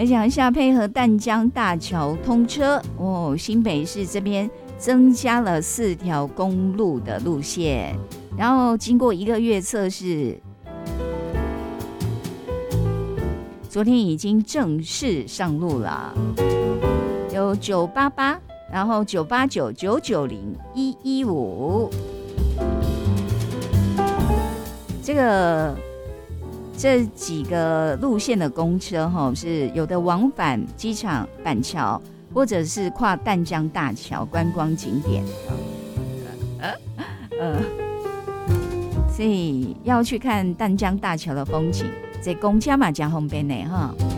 来讲一下配合淡江大桥通车哦，新北市这边增加了4条公路的路线，然后经过1个月测试，昨天已经正式上路了，有988，然后989、990、115，这几个路线的公车是有的往返机场板桥，或者是跨淡江大桥观光景点，所以要去看淡江大桥的风景，这公车嘛真方便的哈。